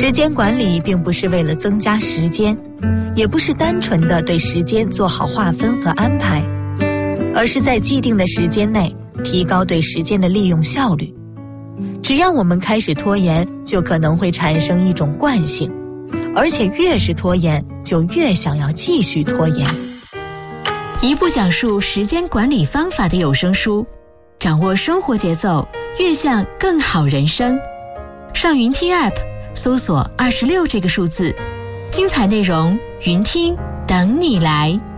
时间管理并不是为了增加时间，也不是单纯的对时间做好划分和安排，而是在既定的时间内提高对时间的利用效率。只要我们开始拖延，就可能会产生一种惯性，而且越是拖延，就越想要继续拖延。 一部讲述时间管理方法的有声书，掌握生活节奏，越向更好人生。上云听 App 搜索26这个数字，精彩内容云听等你来。